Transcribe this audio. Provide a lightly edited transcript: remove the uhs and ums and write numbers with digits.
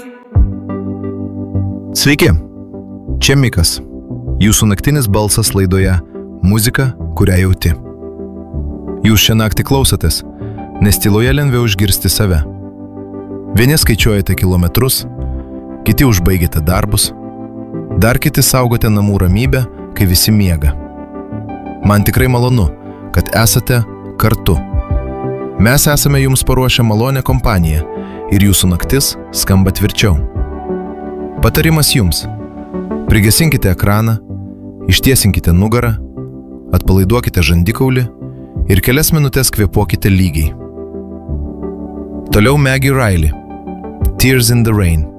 Sveiki, čia Mikas. Jūsų naktinis balsas laidoje Muzika, kurią jauti. Jūs šią naktį klausotės, nes tyloje lengviau išgirsti save. Vieni skaičiuojate kilometrus, kiti užbaigėte darbus, dar kiti saugote namų ramybę, kai visi miega. Man tikrai malonu, kad esate kartu. Mes esame jums paruošę malonę kompaniją ir jūsų naktis skamba tvirčiau. Patarimas jums. Prigesinkite ekraną, ištiesinkite nugarą, atpalaiduokite žandikaulį ir kelias minutės kvėpuokite lygiai. Toliau Maggie Riley. Tears in the Rain.